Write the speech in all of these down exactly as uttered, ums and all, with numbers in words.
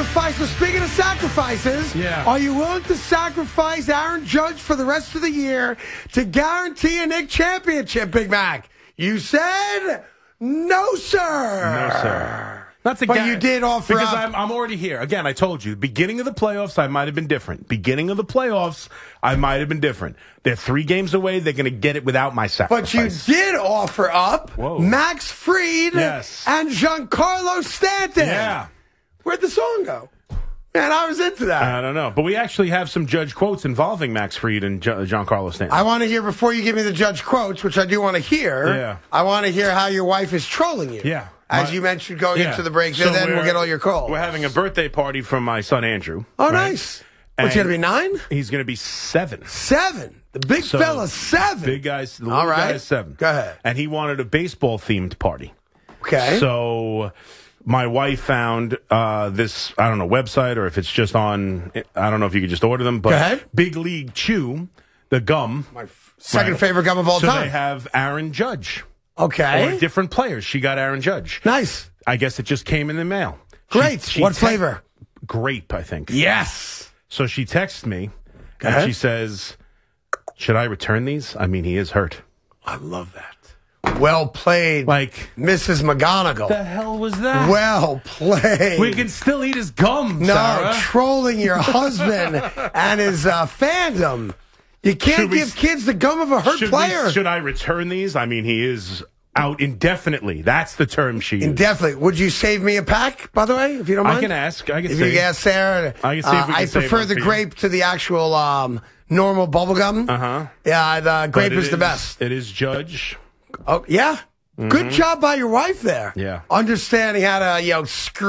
sacrifice, so speaking of sacrifices, yeah. are you willing to sacrifice Aaron Judge for the rest of the year to guarantee a Knick championship, Big Mac? You said no, sir. No, sir. Not to but ga- you did offer because up. I'm, I'm already here. Again, I told you, beginning of the playoffs, I might have been different. Beginning of the playoffs, I might have been different. They're three games away. They're going to get it without my sacrifice. But you did offer up Whoa. Max Fried yes. and Giancarlo Stanton. Yeah. Where'd the song go? Man, I was into that. I don't know. But we actually have some Judge quotes involving Max Fried and Gi- Giancarlo Stanton. I want to hear, before you give me the Judge quotes, which I do want to hear, yeah. I want to hear how your wife is trolling you. Yeah. As My, you mentioned going yeah. into the break, so then we'll get all your calls. We're having a birthday party from my son Andrew. Oh, right? nice. What's he going to be, nine? He's going to be seven. Seven. The big so, fella, seven. Big guy's, the all little right. guy is seven. Go ahead. And he wanted a baseball-themed party. Okay. So my wife found uh, this, I don't know, website, or if it's just on, I don't know if you could just order them, but Go ahead. Big League Chew, the gum. My second right? favorite gum of all so time. So they have Aaron Judge. Okay. Or different players. She got Aaron Judge. Nice. I guess it just came in the mail. Great. She, she what te- flavor? Grape, I think. Yes. So she texts me, Go and ahead. she says, should I return these? I mean, he is hurt. I love that. Well played, like Missus McGonigal. The hell was that? Well played. We can still eat his gum, No, Sarah. trolling your husband and his uh, fandom. You can't Should we- give kids the gum of a hurt should player. We, should I return these? I mean, he is out indefinitely. That's the term she used. Indefinitely. Would you save me a pack, by the way, if you don't mind? I can ask. I can if see. you can ask Sarah. I can see if we uh, can I save prefer one the for you. grape to the actual um, normal bubble gum. Uh-huh. Yeah, the grape But it is the best. It is Judge. Oh, yeah? Mm-hmm. Good job by your wife there. Yeah. Understanding how to, you know,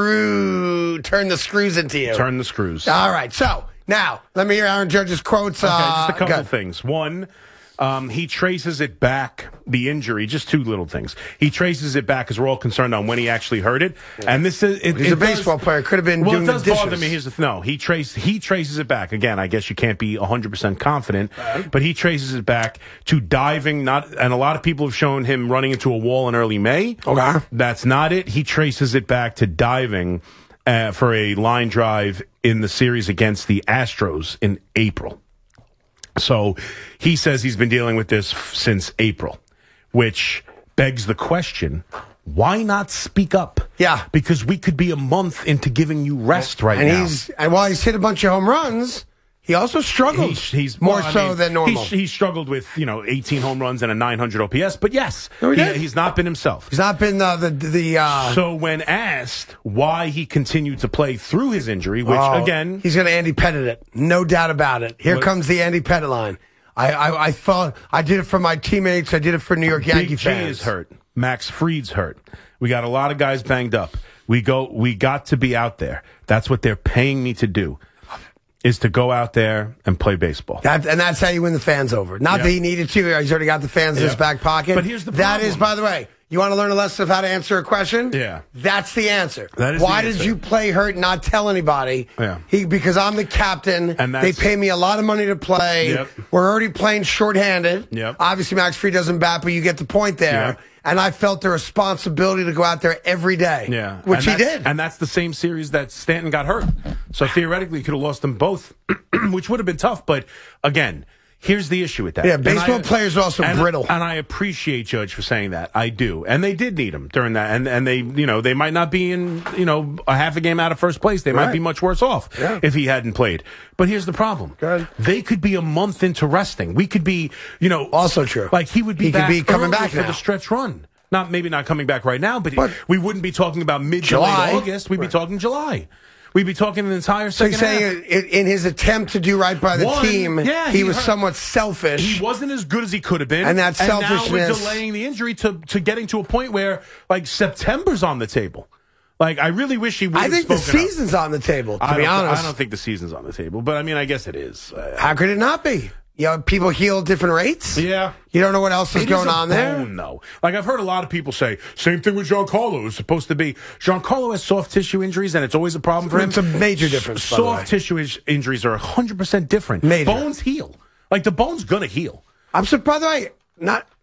screw, turn the screws into you. Turn the screws. All right. So, now, let me hear Aaron Judge's quotes. Okay, uh, just a couple go. of things. One, um, he traces it back, the injury, just two little things. He traces it back because we're all concerned on when he actually heard it. And this is... It, He's it a baseball does, player. Could have been well, doing it does the dishes. bother me. Here's the no. He trace he traces it back. Again, I guess you can't be one hundred percent confident, but he traces it back to diving. Not, and a lot of people have shown him running into a wall in early May. Okay. That's not it. He traces it back to diving uh, for a line drive in the series against the Astros in April. So he says he's been dealing with this f- since April, which begs the question, why not speak up? Yeah. Because we could be a month into giving you rest right and now. he's and while he's hit a bunch of home runs, he also struggled He's, he's more well, I so mean, than normal. He, he struggled with, you know, eighteen home runs and a nine hundred O P S, but yes, No, he did. he's not been himself. He's not been the the, the uh, So when asked why he continued to play through his injury, which oh, again, he's going to Andy Pettit it, no doubt about it. Here What- comes the Andy Pettit line. I, I I thought I did it for my teammates. I did it for New York Yankee Big G fans. is hurt. Max Fried's hurt. We got a lot of guys banged up. We go. We got to be out there. That's what they're paying me to do, is to go out there and play baseball. That, and that's how you win the fans over. Not Yeah. that he needed to. He's already got the fans in Yeah. his back pocket. But here's the That problem. is, by the way, you want to learn a lesson of how to answer a question? Yeah. That's the answer. That is Why the did answer. you play hurt and not tell anybody? Yeah. He, because I'm the captain. And they that's- pay me a lot of money to play. Yep. We're already playing shorthanded. Yep. Obviously, Max Fried doesn't bat, but you get the point there. Yep. And I felt the responsibility to go out there every day. Yeah, Which and he that's- did. and that's the same series that Stanton got hurt. So theoretically, he could have lost them both, which would have been tough. But again, here's the issue with that. Yeah, And baseball I- players are also and, brittle. and I appreciate Judge for saying that. I do, and they did need him during that. And and they, you know, they might not be in, you know, a half a game out of first place. They might Right. be much worse off Yeah. if he hadn't played. But here's the problem: Go ahead. they could be a month into resting. We could be, you know, Also true. Like he would be He could back be coming early back for now. the stretch run. Not maybe not coming back right now, but, But- we wouldn't be talking about mid to July. late August. We'd Right. be talking July. We'd be talking the entire So second you're saying half. in, in his attempt to do right by the One, team, yeah, he, he was hurt- somewhat selfish. He wasn't as good as he could have been, And that now we're selfishness- delaying the injury to to getting to a point where like September's on the table. Like I really wish he would. I have think the spoken up. season's on the table, to I be don't, honest. I don't think the season's on the table, but I mean, I guess it is. Uh, How could it not be? You know, people heal at different rates. yeah. You don't know what else is It going a on there? bone, though. Like I've heard a lot of people say, same thing with Giancarlo. It's supposed to be Giancarlo has soft tissue injuries, and it's always a problem for him. It's a major difference, by the way. Soft tissue is- injuries are one hundred percent different. Major. Bones heal. Like the bone's gonna heal. I'm surprised. By the way, not.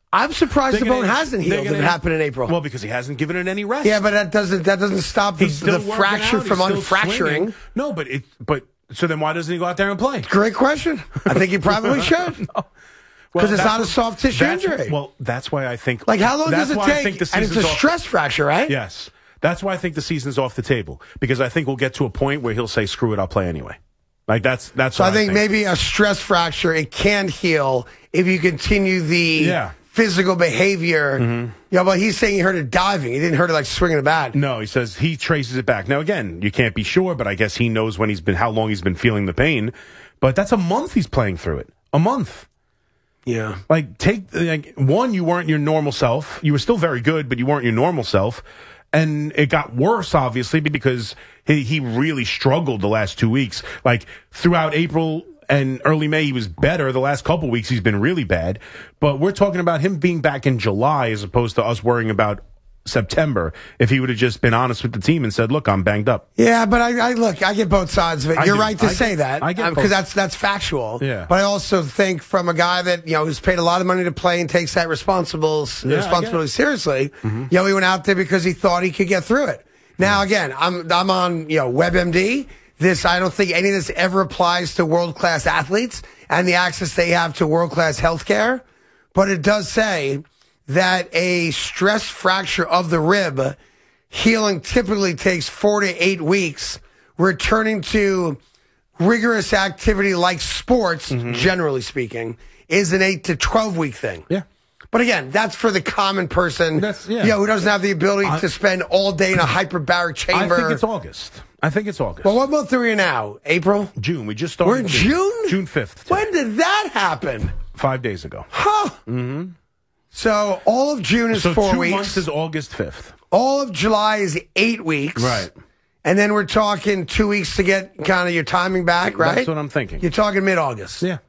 I'm surprised They're the bone gonna- hasn't they're healed if gonna- it happened in April. Well, because he hasn't given it any rest. Yeah, but that doesn't that doesn't stop the, He's still the working fracture out, from he's still unfracturing. swinging. No, but it but so then why doesn't he go out there and play? Great question. I think he probably should. No. Because Well, it's that's not a what- soft tissue that's- injury. Well, that's why I think. Like, how long that's does it why take? I think the And it's a season's off- stress fracture, right? Yes, that's why I think the season's off the table because I think we'll get to a point where he'll say, "Screw it, I'll play anyway." Like that's that's. So what I think, I think maybe a stress fracture, it can heal if you continue the Yeah. physical behavior. Mm-hmm. Yeah, but he's saying he hurt it diving. He didn't hurt it like swinging a bat. No, he says he traces it back. Now, again, you can't be sure, but I guess he knows when he's been, how long he's been feeling the pain. But that's a month he's playing through it. A month. Yeah. Like, take, like, one, you weren't your normal self. You were still very good, but you weren't your normal self. And it got worse, obviously, because he, he really struggled the last two weeks. Like, throughout April and early May, he was better. The last couple weeks, he's been really bad. But we're talking about him being back in July as opposed to us worrying about September. If he would have just been honest with the team and said, look, I'm banged up. Yeah, but I, I look, I get both sides of it. I You're do. right to I say get- that I get because both. that's that's factual. Yeah. But I also think from a guy that you know who's paid a lot of money to play and takes that responsible Yeah, I responsibility get it. seriously. You know, he went out there because he thought he could get through it. Now, again, I'm I'm on you know WebMD. This I don't think any of this ever applies to world class athletes and the access they have to world class healthcare. But it does say that a stress fracture of the rib healing typically takes four to eight weeks. Returning to rigorous activity like sports, Mm-hmm. generally speaking, is an eight to twelve week thing. Yeah. But again, that's for the common person, That's- yeah. you know, who doesn't have the ability I- to spend all day in a hyperbaric chamber. I think it's August. I think it's August. Well, what month are we in now? April? June. We just started. We're in June? June fifth. When did that happen? Five days ago. Huh. Mm-hmm. So all of June is So four two weeks. months is August fifth. All of July is eight weeks. Right. And then we're talking two weeks to get kind of your timing back, right? That's what I'm thinking. You're talking mid-August. Yeah.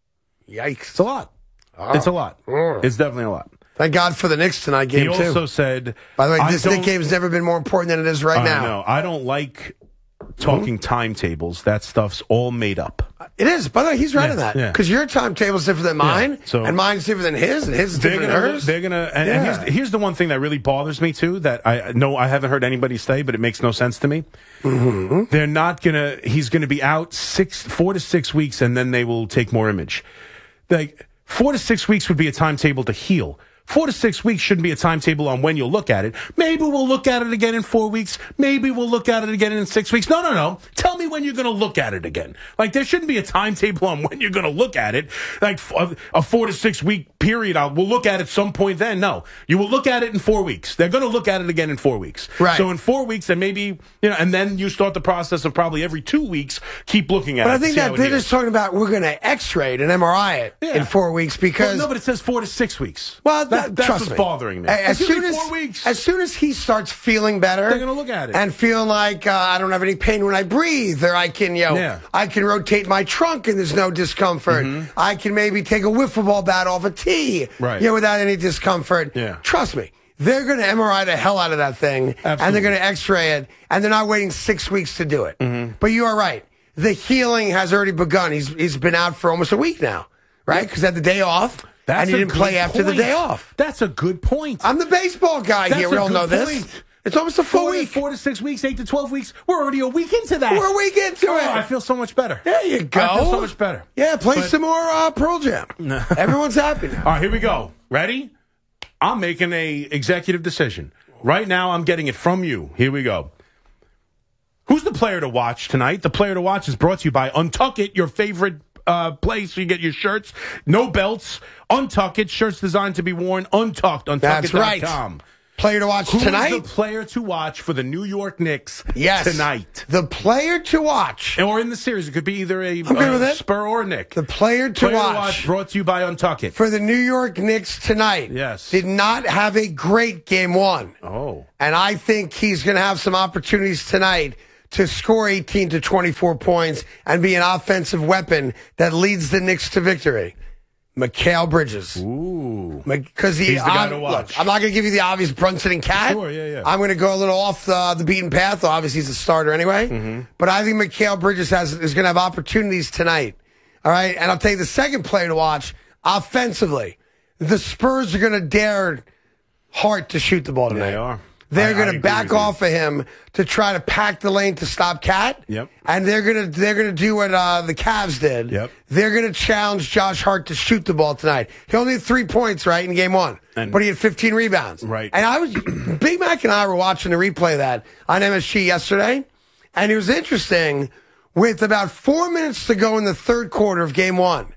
Yikes. It's a lot. It's a lot. Mm. It's definitely a lot. Thank God for the Knicks tonight game, He too. also said. By the way, I this Knicks don't- game's never been more important than it is right I now. know. I don't like talking timetables. That stuff's all made up. It is. By the way, he's right Yeah, on that. yeah. Because your timetable's different than mine, so- and mine's different than his, and his is They're different gonna, than hers. they're gonna, and, and Yeah. here's, here's the one thing that really bothers me too. That I know I haven't heard anybody say, but it makes no sense to me. Mm-hmm. They're not gonna. He's gonna be out six, four to six weeks, and then they will take more image. Like four to six weeks would be a timetable to heal. Four to six weeks shouldn't be a timetable on when you'll look at it. Maybe we'll look at it again in four weeks. Maybe we'll look at it again in six weeks. No, no, no. Tell me when you're going to look at it again. Like, there shouldn't be a timetable on when you're going to look at it. Like, a, a four to six week period, I'll, we'll look at it some point then. No. You will look at it in four weeks. They're going to look at it again in four weeks. Right. So in four weeks, then maybe, you know, and then you start the process of probably every two weeks, keep looking at But it. I think see that how it they're heals. just talking about we're going to X-ray it and M R I it Yeah. in four weeks because. Well, no, but it says four to six weeks. Well, That- that, that's trust what's me. bothering me. As It's gonna soon be as, four weeks. as soon as he starts feeling better, They're gonna look at it. and feeling like uh, I don't have any pain when I breathe, or I can, you know, Yeah. I can rotate my trunk and there's no discomfort. I can maybe take a wiffle ball bat off a tee, Right. you know, without any discomfort. Yeah. Trust me. They're going to M R I the hell out of that thing, and they're Absolutely. going to X-ray it, and they're not waiting six weeks to do it. Mm-hmm. But you are right. The healing has already begun. He's he's been out for almost a week now, right? Because he had the day off, That's and he a didn't play good after the point. day off. That's a good point. I'm the baseball guy That's here. We a all good know this. point. It's almost a full four, week. four to six weeks, eight to twelve weeks. We're already a week into that. We're a week into Oh, it. I feel so much better. There you go. I feel so much better. Yeah, play But- some more uh, Pearl Jam. Everyone's happy now. All right, here we go. Ready? I'm making a executive decision. Right now, I'm getting it from you. Here we go. Who's the player to watch tonight? The player to watch is brought to you by Untuck It, your favorite uh, place where you get your shirts. No belts. Untuck It. Shirts designed to be worn untucked. untuck it dot com. That's right. Player to watch Who's tonight? the player to watch for the New York Knicks Yes. tonight? The player to watch. Or in the series. It could be either a good uh, with it. Spur or Nick. The player to player watch. to watch brought to you by Untuck It. For the New York Knicks tonight. Yes. Did not have a great game one. Oh. And I think he's going to have some opportunities tonight to score eighteen to twenty-four points and be an offensive weapon that leads the Knicks to victory. Mikal Bridges. Ooh. Because he, He's the guy I'm, to watch. Look, I'm not going to give you the obvious Brunson and Cat. Sure, yeah, yeah. I'm going to go a little off the, the beaten path. Obviously, he's a starter anyway. Mm-hmm. But I think Mikal Bridges has is going to have opportunities tonight. All right, and I'll tell you the second player to watch offensively. the Spurs are going to dare Hart to shoot the ball tonight. They are. They're I- going I to agree back with you. off of him to try to pack the lane to stop Cat. Yep. And they're going to they're going to do what uh, the Cavs did. Yep. They're going to challenge Josh Hart to shoot the ball tonight. He only had three points, right, in game one. And- but he had fifteen rebounds. Right. And I was Big Mac and I were watching the replay of that on M S G yesterday. And it was interesting. With about four minutes to go in the third quarter of game one,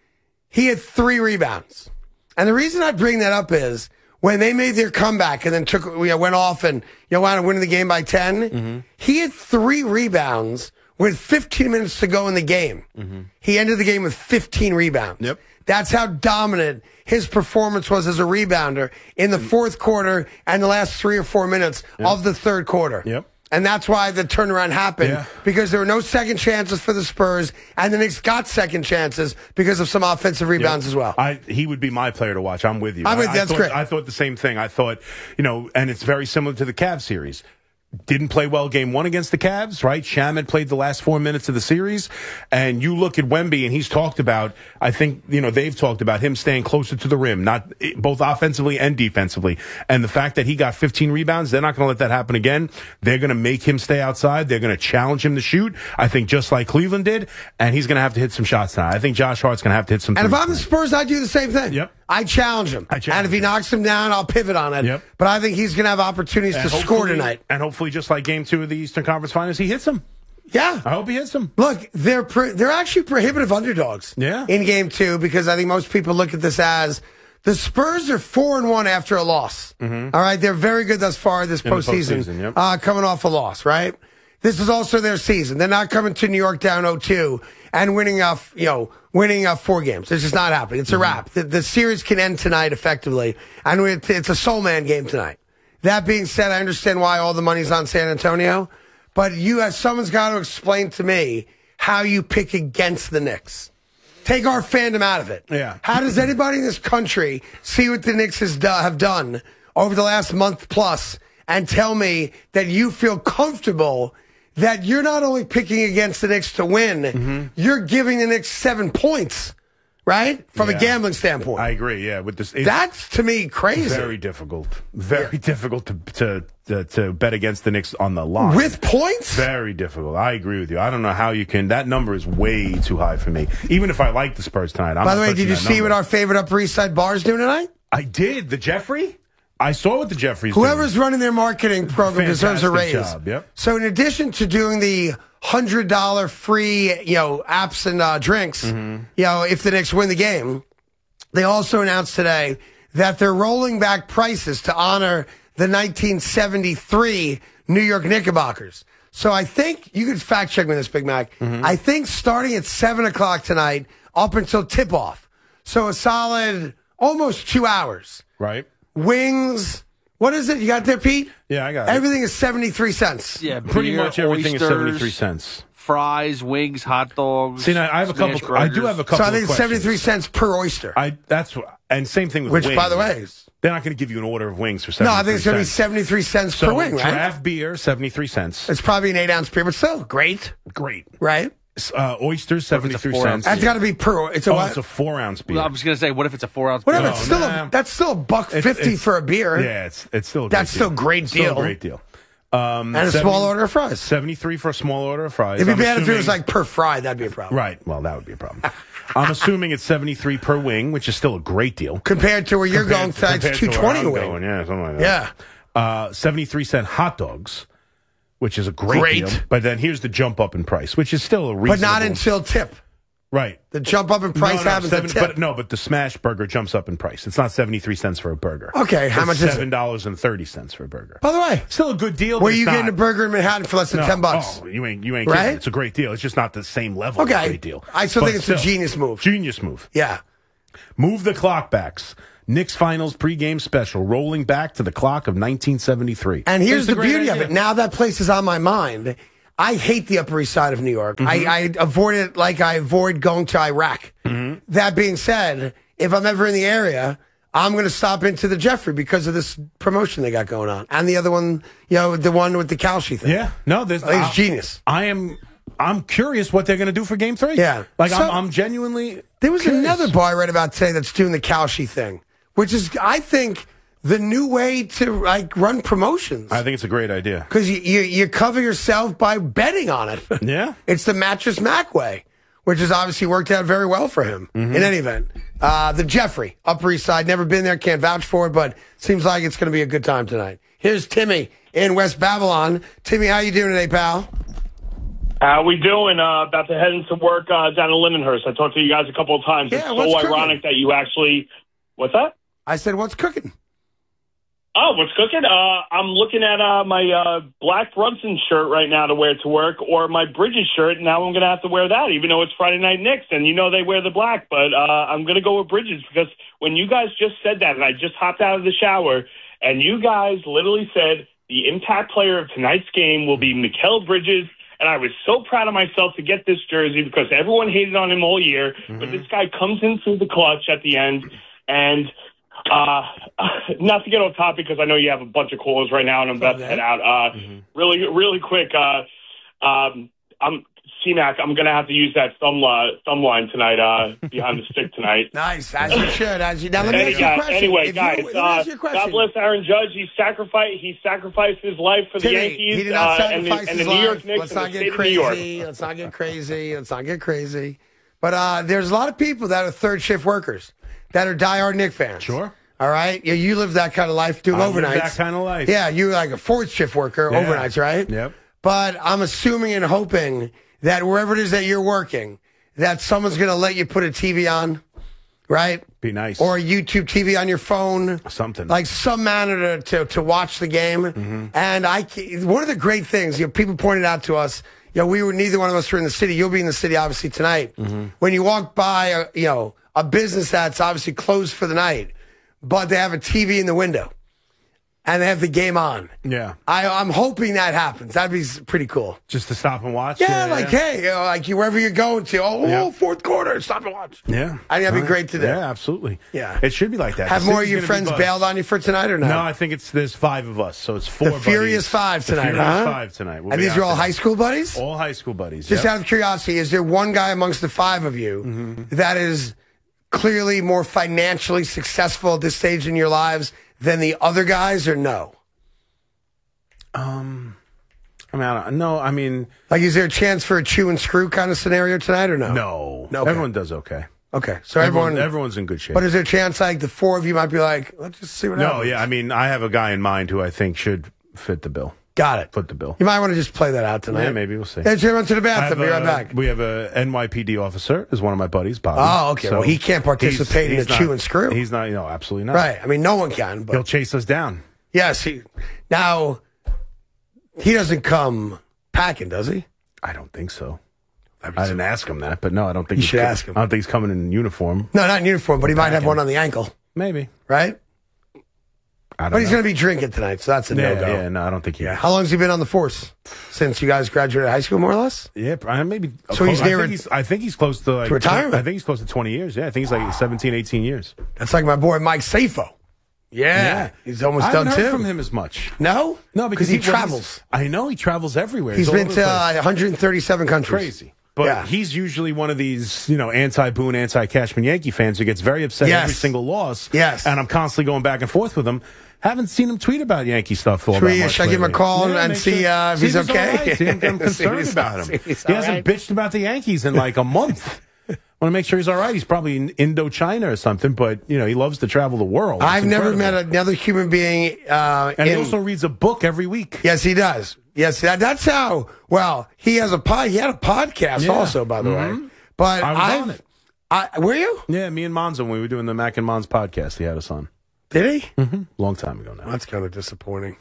he had three rebounds. And the reason I bring that up is when they made their comeback and then took, you know, went off and, you know, wound up winning the game by ten, mm-hmm. he had three rebounds with fifteen minutes to go in the game. Mm-hmm. He ended the game with fifteen rebounds. Yep. That's how dominant his performance was as a rebounder in the fourth quarter and the last three or four minutes yep. of the third quarter. Yep. And that's why the turnaround happened, Yeah. because there were no second chances for the Spurs, and the Knicks got second chances because of some offensive rebounds Yeah. as well. I, he would be my player to watch. I'm with you. I'm with I, you. I That's thought, great. I thought the same thing. I thought, you know, and it's very similar to the Cavs series. Didn't play well game one against the Cavs, right? Sham had played the last four minutes of the series. And you look at Wemby, and he's talked about, I think, you know, they've talked about him staying closer to the rim, not both offensively and defensively. And the fact that he got fifteen rebounds, they're not going to let that happen again. They're going to make him stay outside. They're going to challenge him to shoot, I think, just like Cleveland did. And he's going to have to hit some shots tonight. I think Josh Hart's going to have to hit some And if threes I'm the tonight. Spurs, I do the same thing. Yep. I challenge him. I challenge and if he him. knocks him down, I'll pivot on it. Yep. But I think he's going to have opportunities And to score hopefully- tonight. And hopefully, just like game two of the Eastern Conference Finals, he hits them. Yeah. I hope he hits them. Look, they're pro- they're actually prohibitive underdogs. Yeah. In game two, because I think most people look at this as the Spurs are four and one after a loss. Mm-hmm. All right, they're very good thus far this In the postseason. postseason, yep. uh, coming off a loss, right? This is also their season. They're not coming to New York down oh two and winning uh, you know, winning uh, four games. It's just not happening. It's a Mm-hmm. wrap. The, the series can end tonight effectively, and it, it's a soul man game tonight. That being said, I understand why all the money's on San Antonio, but you, as someone's got to explain to me how you pick against the Knicks. Take our fandom out of it. Yeah. How does anybody in this country see what the Knicks has do, have done over the last month plus and tell me that you feel comfortable that you're not only picking against the Knicks to win, mm-hmm. you're giving the Knicks seven points, right? From Yeah. a gambling standpoint. I agree. Yeah, with this, it's That's, to me, crazy. very difficult. Very difficult to, to to to bet against the Knicks on the line. With points? Very difficult. I agree with you. I don't know how you can. That number is way too high for me. Even if I like the Spurs tonight. I'm By the not way, did touching you that see number. what our favorite Upper East Side bar is doing tonight? I did. The Jeffrey. I saw what the Jeffrey's Whoever's doing. running their marketing program deserves a raise. Fantastic job, yep. So in addition to doing the one hundred dollars free, you know, apps and uh, drinks, Mm-hmm. you know, if the Knicks win the game, they also announced today that they're rolling back prices to honor the nineteen seventy-three New York Knickerbockers. So I think, you could fact check me this, Big Mac. Mm-hmm. I think starting at seven o'clock tonight up until tip-off. So a solid almost two hours. Right. Wings. What is it? You got there, Pete? Yeah, I got it. Everything is seventy-three cents. Yeah, Pretty beer, much everything oysters, is seventy-three cents. Fries, wings, hot dogs. See, now I have a smash couple. I do burgers. have a couple. So I think of it's seventy-three questions. cents per oyster. I that's what- and same thing with Which, wings. by the way, is- they're not going to give you an order of wings for no, seventy-three I think it's going to be cents. seventy-three cents So per wing, right? draft beer, seventy-three cents. It's probably an eight-ounce beer, but still, great, Great. right? Uh, oysters, seventy-three four cents. ounce? That's got to be per. It's a Oh, what? it's a four-ounce beer. Well, I was going to say, what if it's a four ounce? Whatever. beer? It's No, still nah. a, that's still a buck It's- fifty it's- for a beer. Yeah, it's it's still a That's great still deal. great Still deal. a great deal. Um, And a seventy small order of fries. seventy-three for a small order of fries. It'd be I'm bad if it was assuming- like per fry. That'd be a problem. right. Well, that would be a problem. I'm assuming it's seventy-three per wing, which is still a great deal. Compared to where you're Compared- going, tonight, compared it's to two where twenty I'm a wing. going, Yeah, something like that. Yeah. Uh, seventy-three cent hot dogs, which is a great, Great. deal. But then here's the jump up in price, which is still a reasonable. But not until tip. right. The jump up in price no, no, happens seven, at tip. But no, but the smash burger jumps up in price. It's not seventy-three cents for a burger. Okay, how It's much is it? seven dollars and thirty cents for a burger. By the way, Still a good deal. where but you it's getting a not- burger in Manhattan for less than No. ten bucks? Oh, you ain't you ain't Right? kidding. It's a great deal. It's just not the same level. Okay. Of a great deal. I still But think it's a genius move. Genius move. Yeah. Move the clock backs. Knicks Finals pregame special, rolling back to the clock of nineteen seventy-three. And here's It's a the great beauty of idea. it. Now that place is on my mind. I hate the Upper East Side of New York. Mm-hmm. I, I avoid it like I avoid going to Iraq. Mm-hmm. That being said, if I'm ever in the area, I'm going to stop into the Jeffrey because of this promotion they got going on. And the other one, you know, the one with the Kalshi thing. Yeah, no, there's. I think it's I- genius. I am. I'm curious what they're going to do for Game Three. Yeah. like So- I'm, I'm genuinely. There was curious. another bar I read about today that's doing the Kalshi thing. which is, I think, the new way to like run promotions. I think it's a great idea. Because you, you, you cover yourself by betting on it. Yeah. It's the Mattress Mac way, which has obviously worked out very well for him mm-hmm. in any event. Uh, the Jeffrey, Upper East Side, never been there, can't vouch for it, but seems like it's going to be a good time tonight. Here's Timmy in West Babylon. Timmy, how you doing today, pal? How we doing? Uh, about to head into work uh, down in Lindenhurst. I talked to you guys a couple of times. Yeah, it's so what's ironic cooking? that you actually... What's that? I said, what's cooking? Oh, what's cooking? Uh, I'm looking at uh, my uh, black Brunson shirt right now to wear to work, or my Bridges shirt, and now I'm going to have to wear that, even though it's Friday Night Knicks, and you know they wear the black, but uh, I'm going to go with Bridges, because when you guys just said that, and I just hopped out of the shower, and you guys literally said the impact player of tonight's game will be Mikal Bridges, and I was so proud of myself to get this jersey, because everyone hated on him all year, mm-hmm. but this guy comes in through the clutch at the end, and... Uh, not to get off topic, because I know you have a bunch of callers right now, and I'm about to head out. Uh, mm-hmm. Really, really quick. Uh, um, I'm C-Mac. I'm going to have to use that thumb, uh, thumb line tonight, uh, behind the stick tonight. Nice, as you should. As you now, let me Any, ask you a uh, question. Anyway, if guys, you, let me uh, ask you a question. God bless Aaron Judge. He sacrificed. He sacrificed his life for Timmy, the Yankees. He did not uh, and sacrifice the, and his the New York life. Knicks Let's and not the get state of New York. crazy. Let's not get crazy. Let's not get crazy. But uh, there's a lot of people that are third shift workers that are diehard Knicks fans. Sure. All right, yeah, you live that kind of life, doing I overnights. live that kind of life. Yeah, you're like a fourth shift worker, Yeah. overnights, right? Yep. But I'm assuming and hoping that wherever it is that you're working, that someone's going to let you put a T V on, right? Be nice. Or a YouTube T V on your phone. Something. Like some manner to, to, to watch the game. Mm-hmm. And I, one of the great things, you know, people pointed out to us, you know, we were, neither one of us were in the city. You'll be in the city, obviously, tonight. Mm-hmm. When you walk by, a, you know, a business that's obviously closed for the night, but they have a T V in the window, and they have the game on. Yeah. I, I'm hoping that happens. That'd be pretty cool. Just to stop and watch? Yeah, Yeah, like, yeah. hey, you know, like you, wherever you're going to, oh, Yeah. oh, fourth quarter, stop and watch. Yeah. I think that'd be All great to do. Yeah, absolutely. Yeah. It should be like that. Have The more of city's your gonna be friends buzzed. bailed on you for tonight or no? No, I think it's there's five of us, so it's four The buddies. Furious Five The tonight, Furious huh? Five tonight. We'll And be these are out all there. high school buddies? All high school buddies. Just yep. out of curiosity, is there one guy amongst the five of you Mm-hmm. that is clearly more financially successful at this stage in your lives than the other guys, or no? Um, I mean, I don't, no, I mean, Like, is there a chance for a chew and screw kind of scenario tonight, or no? no. No, okay. Everyone does okay. Okay, so Everyone, everyone, everyone's in good shape. but is there a chance like the four of you might be like, let's just see what no, happens? yeah, I mean, I have a guy in mind who I think should fit the bill. Got it. Foot the bill. You might want to just play that out tonight. Yeah, maybe we'll see. Let's run to the I bathroom. have Be right a- back. We have a N Y P D officer, is one of my buddies, Bobby. Oh, okay. Well, he can't participate he's- in the he's chew not- and screw. He's not, no, absolutely not. Right. I mean, no one can, He'll but chase us down. yes. He, now, he doesn't come packing, does he? I don't think so. I didn't ask him that, but no, I don't think You he's should co- ask him. I don't think he's coming in uniform. No, not in uniform, but he might have Packing. one on the ankle, Maybe. right? I don't But he's know. going to be drinking tonight, so that's a yeah, no-go. yeah, no, I don't think he. Yeah. How long has he been on the force? Since you guys graduated high school, more or less? Yeah, I- maybe. So he's I near think it- he's, I think he's close to like to retirement. I think he's close to twenty years. Yeah, I think he's like seventeen, eighteen years. That's like my boy Mike Safo. Yeah. He's almost I done, haven't heard too. from him as much. No? No, because he, well, he's- travels. I know he travels everywhere. He's all been over to the place. uh, one hundred thirty-seven countries. Crazy. But Yeah. he's usually one of these, you know, anti-Boone, anti-Cashman Yankee fans who gets very upset Yes. every single loss. Yes. And I'm constantly going back and forth with him. Haven't seen him tweet about Yankee stuff all Should that we- much should I give him a lately. call and make see, uh, if see he's all okay? right. See, I'm, I'm See concerned if he's- about see him. if he's He all hasn't right. bitched about the Yankees in like a month. Want to make sure he's all right. He's probably in Indochina or something, but, you know, he loves to travel the world. I've It's never incredible. met another human being. Uh, And in, he also reads a book every week. yes, he does. Yes, that, that's how. Well, he has a pod. He had a podcast Yeah. also, by the way. But I was I've, on it. I, were you? Yeah, me and Monzo, when we were doing the Mac and Mons podcast, he had us on. Did he? Mm-hmm. Long time ago now. That's kind of disappointing.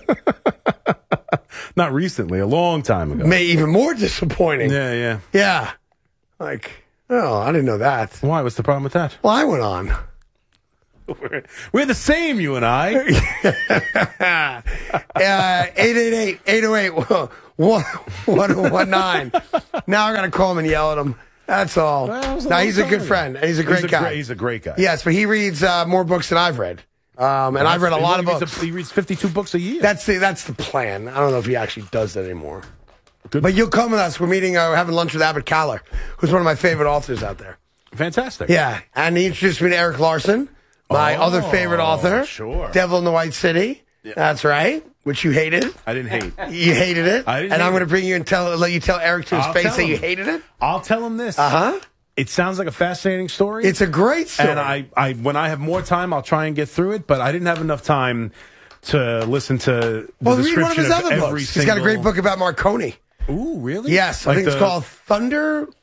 Not recently, a long time ago. May even more disappointing. Yeah, yeah. Yeah. Like, oh, I didn't know that. Why? What's the problem with that? Well, I went on. We're, we're the same, you and I. Uh, eight eight eight, eight oh eight, one oh one nine. Now I got to call him and yell at him. That's all. Well, that was a now, long he's a time good ago. friend, and he's a great he's a guy. Great, he's a great guy. Yes, but he reads uh, more books than I've read. Um, and I've read a lot of he reads books. a- he reads fifty-two books a year. That's the that's the plan. I don't know if he actually does that anymore. Good. But you'll come with us. We're meeting, uh, we're having lunch with Abbott Kaller, who's one of my favorite authors out there. Fantastic. Yeah, and he introduced me to Eric Larson, My Oh, other favorite author. sure. Devil in the White City. That's right. Which you hated. I didn't hate. You hated it. I didn't and hate I'm going it. to bring you and tell let you tell Eric to his I'll face tell that you him. hated it. I'll tell him this. Uh huh. It sounds like a fascinating story. It's a great story. And I, I, when I have more time, I'll try and get through it. But I didn't have enough time to listen to the well, read description one of his of other every books. single... He's got a great book about Marconi. Ooh, really? Yes, Like I think it's the- called Thunderstruck.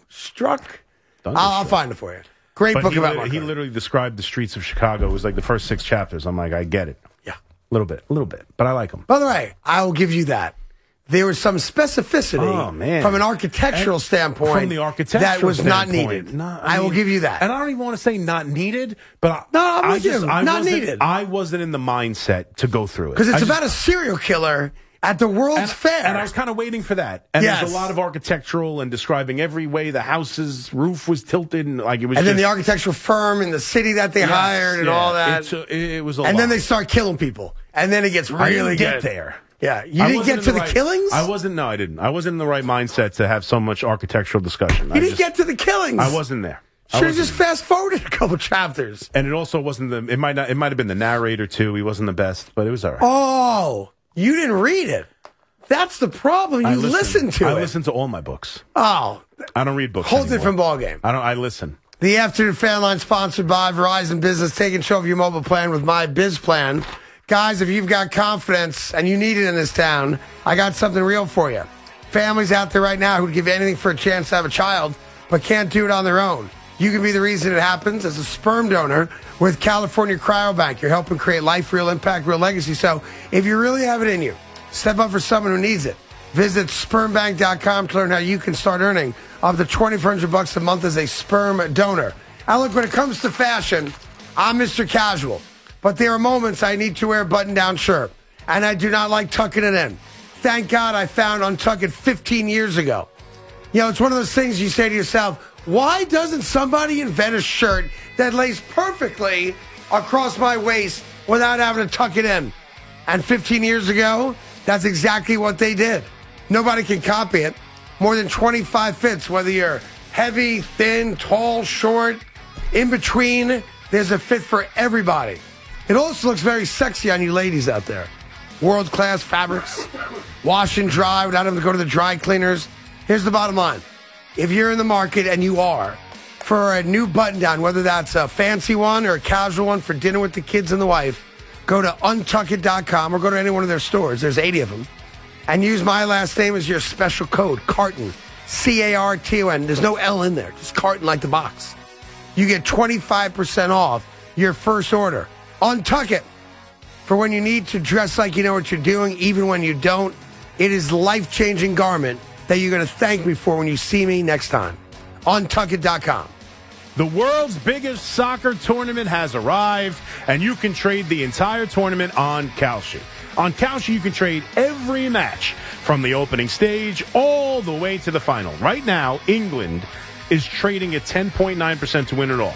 I'll, I'll find it for you. Great But book he, about li- Marconi. he literally described the streets of Chicago. It was like the first six chapters. I'm like, I get it. Yeah. A little bit, a little bit. But I like them. By the way, I will give you that. There was some specificity Oh, man. from an architectural And standpoint From the architectural that was not standpoint. needed. No, I, will mean- give you that. And I don't even want to say not needed, but I, No, I'm I with just, you. I Not wasn't- needed. I wasn't in the mindset to go through it. Because it's I just- about a serial killer at the World's and, Fair. and I was kind of waiting for that. And Yes. there's a lot of architectural and describing every way the house's roof was tilted and like it was. and just, then the architectural firm in the city that they Yes, hired and yeah. all that. It's a- it was a and lot. then they start killing people. And then it gets I really didn't get good. there. Yeah. You I didn't wasn't get in to the, right- killings? I wasn't. No, I didn't. I wasn't in the right mindset to have so much architectural discussion. You didn't get to the killings. I wasn't there. I Should have wasn't just fast forwarded a couple chapters. And it also wasn't the. It might not. It might have been the narrator too. He wasn't the best, but it was all right. Oh, you didn't read it. That's the problem. You I listened to I it. listen to all my books. Oh, I don't read books. whole anymore. different ballgame. I don't. I listen. The Afternoon Fan Line sponsored by Verizon Business. Take control of your mobile plan with My Biz Plan. Guys, if you've got confidence and you need it in this town, I got something real for you. Families out there right now who'd give anything for a chance to have a child, but can't do it on their own. You can be the reason it happens as a sperm donor with California Cryobank. You're helping create life, real impact, real legacy. So if you really have it in you, step up for someone who needs it. Visit sperm bank dot com to learn how you can start earning up to twenty-four hundred bucks a month as a sperm donor. Now, look, when it comes to fashion, I'm Mister Casual. But there are moments I need to wear a button-down shirt, and I do not like tucking it in. Thank God I found Untuck It fifteen years ago. You know, it's one of those things you say to yourself, why doesn't somebody invent a shirt that lays perfectly across my waist without having to tuck it in? And fifteen years ago, that's exactly what they did. Nobody can copy it. More than twenty-five fits, whether you're heavy, thin, tall, short, in between, there's a fit for everybody. It also looks very sexy on you ladies out there. World-class fabrics, wash and dry without having to go to the dry cleaners. Here's the bottom line. If you're in the market, and you are, for a new button-down, whether that's a fancy one or a casual one for dinner with the kids and the wife, go to untuck it dot com or go to any one of their stores. There's eighty of them. And use my last name as your special code, Carton. C A R T O N. There's no L in there. Just Carton like the box. You get twenty-five percent off your first order. Untuck It. For when you need to dress like you know what you're doing, even when you don't. It is life-changing garment that you're going to thank me for when you see me next time. untuck it dot com. The world's biggest soccer tournament has arrived, and you can trade the entire tournament on Kalshi. On Kalshi, you can trade every match from the opening stage all the way to the final. Right now, England is trading at ten point nine percent to win it all,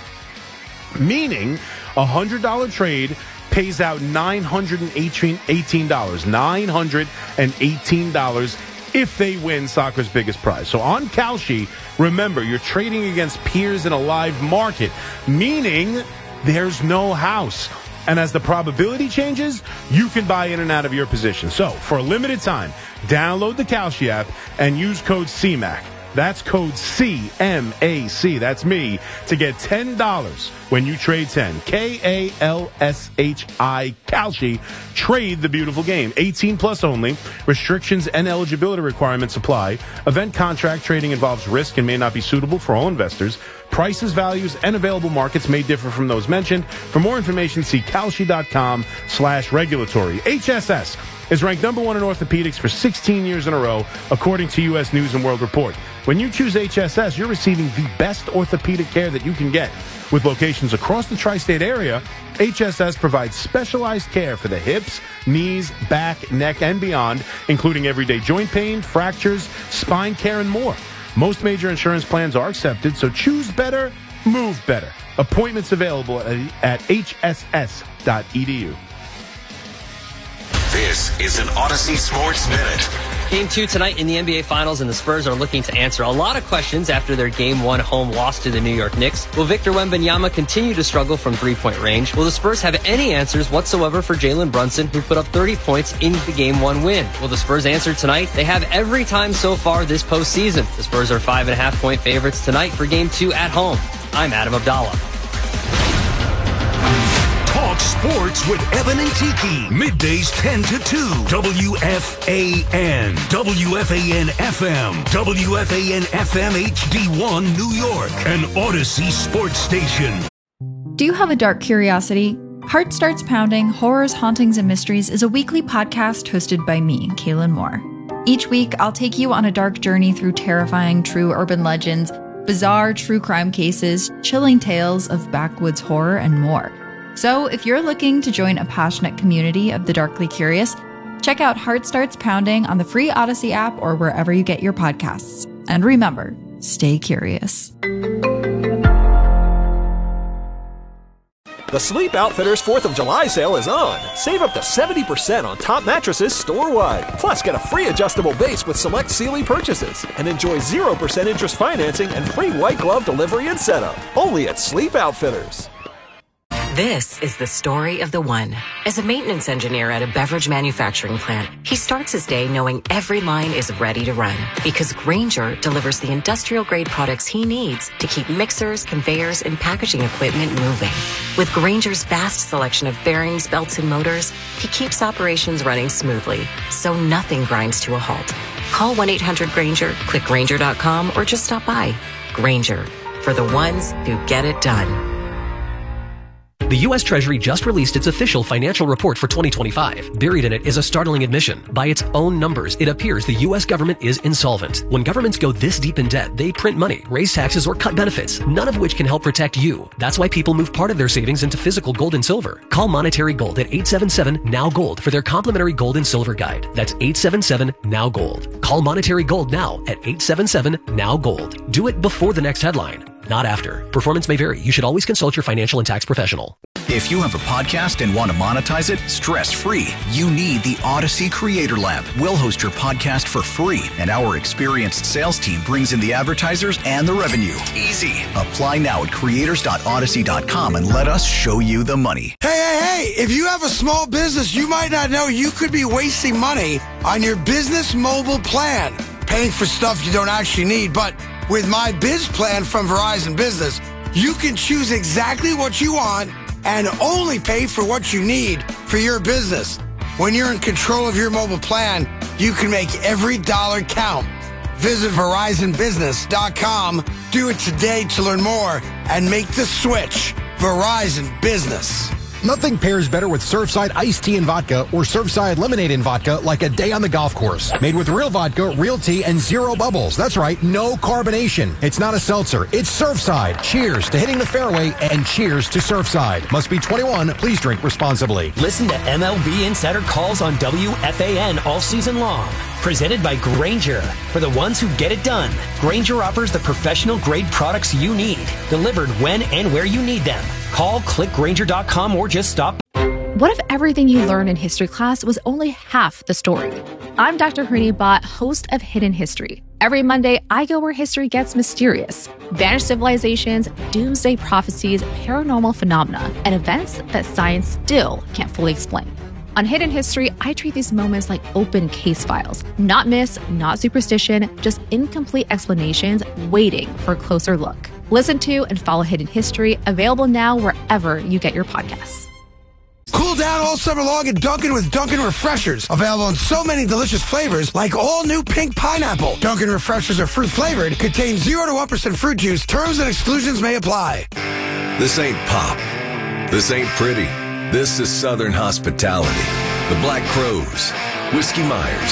meaning a one hundred dollars trade pays out nine hundred eighteen dollars. nine hundred eighteen dollars if they win soccer's biggest prize. So on Kalshi, remember, you're trading against peers in a live market, meaning there's no house. And as the probability changes, you can buy in and out of your position. So for a limited time, download the Kalshi app and use code C M A C. That's code C M A C. That's me to get ten dollars when you trade ten. K A L S H I, Kalshi. Trade the beautiful game. eighteen plus only. Restrictions and eligibility requirements apply. Event contract trading involves risk and may not be suitable for all investors. Prices, values, and available markets may differ from those mentioned. For more information, see Kalshi.com slash regulatory. H S S is ranked number one in orthopedics for sixteen years in a row, according to U S News and World Report. When you choose H S S, you're receiving the best orthopedic care that you can get. With locations across the tri-state area, H S S provides specialized care for the hips, knees, back, neck, and beyond, including everyday joint pain, fractures, spine care, and more. Most major insurance plans are accepted, so choose better, move better. Appointments available at, at H S S dot E D U. This is an Odyssey Sports Minute. Game two tonight in the N B A Finals, and the Spurs are looking to answer a lot of questions after their Game one home loss to the New York Knicks. Will Victor Wembanyama continue to struggle from three-point range? Will the Spurs have any answers whatsoever for Jalen Brunson, who put up thirty points in the Game one win? Will the Spurs answer tonight? They have every time so far this postseason. The Spurs are five and a half point favorites tonight for Game two at home. I'm Adam Abdallah. Talk sports with Evan and Tiki. Middays ten to two. W F A N. W F A N F M. W F A N F M H D one New York. An Odyssey sports station. Do you have a dark curiosity? Heart Starts Pounding, Horrors, Hauntings, and Mysteries is a weekly podcast hosted by me, Kaylin Moore. Each week, I'll take you on a dark journey through terrifying true urban legends, bizarre true crime cases, chilling tales of backwoods horror, and more. So if you're looking to join a passionate community of the darkly curious, check out Heart Starts Pounding on the free Odyssey app or wherever you get your podcasts. And remember, stay curious. The Sleep Outfitters fourth of July sale is on. Save up to seventy percent on top mattresses store-wide. Plus, get a free adjustable base with select Sealy purchases. And enjoy zero percent interest financing and free white glove delivery and setup. Only at Sleep Outfitters. This is the story of the one. As a maintenance engineer at a beverage manufacturing plant, he starts his day knowing every line is ready to run because Grainger delivers the industrial-grade products he needs to keep mixers, conveyors, and packaging equipment moving. With Grainger's vast selection of bearings, belts, and motors, he keeps operations running smoothly, so nothing grinds to a halt. Call one eight hundred Grainger, click Grainger dot com, or just stop by. Grainger, for the ones who get it done. The U S Treasury just released its official financial report for twenty twenty-five. Buried in it is a startling admission. By its own numbers, it appears the U S government is insolvent. When governments go this deep in debt, they print money, raise taxes, or cut benefits, none of which can help protect you. That's why people move part of their savings into physical gold and silver. Call Monetary Gold at eight seven seven, N O W, GOLD for their complimentary gold and silver guide. That's eight seven seven, N O W, GOLD. Call Monetary Gold now at eight seven seven, N O W, GOLD. Do it before the next headline, not after. Performance may vary. You should always consult your financial and tax professional. If you have a podcast and want to monetize it stress-free, you need the Odyssey Creator Lab. We'll host your podcast for free, and our experienced sales team brings in the advertisers and the revenue. Easy. Apply now at creators dot odyssey dot com and let us show you the money. Hey, hey, hey, if you have a small business, you might not know you could be wasting money on your business mobile plan, paying for stuff you don't actually need. But with my Biz Plan from Verizon Business, you can choose exactly what you want and only pay for what you need for your business. When you're in control of your mobile plan, you can make every dollar count. Visit Verizon Business dot com. Do it today to learn more and make the switch. Verizon Business. Nothing pairs better with Surfside iced tea and vodka or Surfside lemonade and vodka like a day on the golf course. Made with real vodka, real tea, and zero bubbles. That's right, no carbonation. It's not a seltzer. It's Surfside. Cheers to hitting the fairway and cheers to Surfside. Must be twenty-one. Please drink responsibly. Listen to M L B Insider Calls on W F A N all season long. Presented by Grainger. For the ones who get it done, Grainger offers the professional-grade products you need, delivered when and where you need them. Call, click Grainger dot com, or just stop. What if everything you learned in history class was only half the story? I'm Doctor Hrini Bhatt, host of Hidden History. Every Monday, I go where history gets mysterious. Vanished civilizations, doomsday prophecies, paranormal phenomena, and events that science still can't fully explain. On Hidden History, I treat these moments like open case files. Not myths, not superstition, just incomplete explanations waiting for a closer look. Listen to and follow Hidden History, available now wherever you get your podcasts. Cool down all summer long at Dunkin' with Dunkin' Refreshers. Available in so many delicious flavors like all new pink pineapple. Dunkin' Refreshers are fruit flavored, contain zero to one percent fruit juice. Terms and exclusions may apply. This ain't pop. This ain't pretty. This is Southern hospitality. The Black Crowes, Whiskey Myers,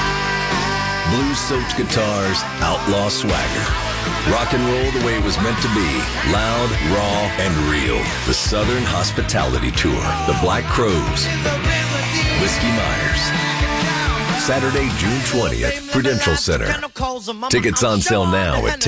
blues-soaked guitars, outlaw swagger. Rock and roll the way it was meant to be. Loud, raw, and real. The Southern Hospitality Tour. The Black Crowes. Whiskey Myers. Saturday, June twentieth, Prudential Center. Tickets on sale now at